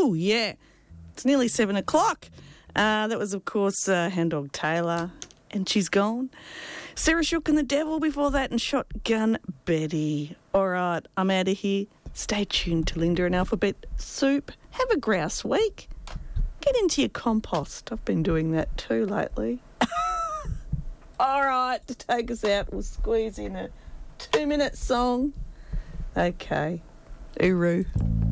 Ooh, yeah. It's nearly 7 o'clock. That was, of course, Hound Dog Taylor, and She's Gone. Sarah Shook and the Devil before that, and Shotgun Betty. All right, I'm out of here. Stay tuned to Linda and Alphabet Soup. Have a grouse week. Get into your compost. I've been doing that too lately. All right, to take us out, we'll squeeze in a 2-minute song. Okay. Uru.